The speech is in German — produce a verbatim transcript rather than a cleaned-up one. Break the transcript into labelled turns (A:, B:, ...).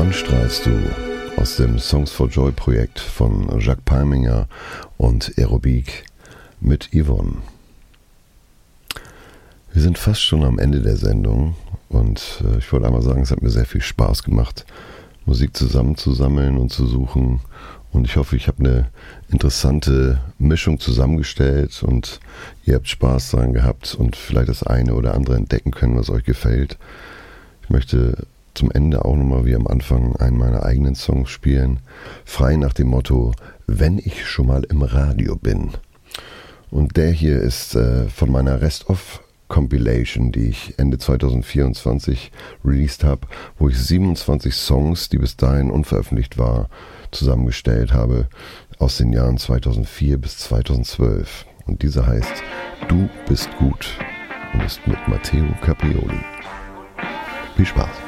A: Wovon strahlst du? Aus dem Songs for Joy Projekt von Jacques Palminger und Aerobic mit Yvonne. Wir sind fast schon am Ende der Sendung und äh, ich wollte einmal sagen, es hat mir sehr viel Spaß gemacht, Musik zusammenzusammeln und zu suchen, und ich hoffe, ich habe eine interessante Mischung zusammengestellt und ihr habt Spaß daran gehabt und vielleicht das eine oder andere entdecken können, was euch gefällt. Ich möchte zum Ende auch nochmal wie am Anfang einen meiner eigenen Songs spielen, frei nach dem Motto, wenn ich schon mal im Radio bin. Und der hier ist äh, von meiner Rest-of Compilation, die ich Ende zwanzig vierundzwanzig released habe, wo ich siebenundzwanzig Songs, die bis dahin unveröffentlicht waren, zusammengestellt habe aus den Jahren zweitausendvier bis zweitausendzwölf. Und dieser heißt Du bist gut und ist mit Matteo Caprioli. Viel Spaß!